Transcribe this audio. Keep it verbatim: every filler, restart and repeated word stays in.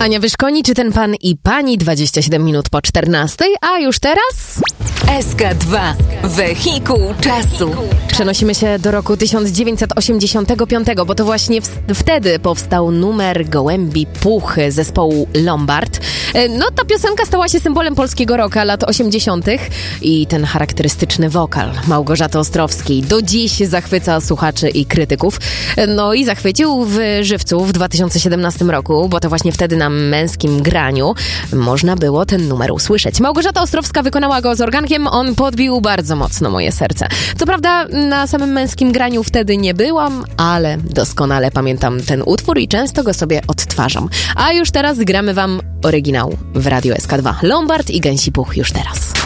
Ania Wyszkoni, czy ten pan i pani? dwadzieścia siedem minut po czternastej, a już teraz... S K dwa. Wehikuł czasu. Przenosimy się do roku tysiąc dziewięćset osiemdziesiątego piątego, bo to właśnie w, wtedy powstał numer Gołębi Puch zespołu Lombard. No, ta piosenka stała się symbolem polskiego rocka lat osiemdziesiątych i ten charakterystyczny wokal Małgorzaty Ostrowskiej do dziś zachwyca słuchaczy i krytyków. No i zachwycił w żywcu w dwa tysiące siedemnastym roku, bo to właśnie wtedy na Męskim Graniu można było ten numer usłyszeć. Małgorzata Ostrowska wykonała go z organkiem, on podbił bardzo mocno moje serce. Co prawda na samym Męskim Graniu wtedy nie byłam, ale doskonale pamiętam ten utwór i często go sobie odtwarzam. A już teraz gramy wam oryginał w Radiu S K dwa. Lombard i Gęsi Puch już teraz.